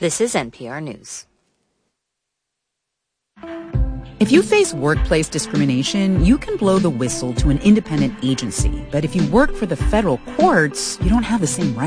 This is NPR News. If you face workplace discrimination, you can blow the whistle to an independent agency. But if you work for the federal courts, you don't have the same rights.